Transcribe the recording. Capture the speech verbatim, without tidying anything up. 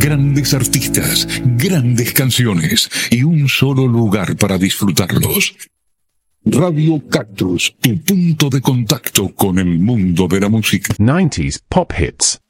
Grandes artistas, grandes canciones y un solo lugar para disfrutarlos. Radio Cactus, tu punto de contacto con el mundo de la música. nineties pop hits.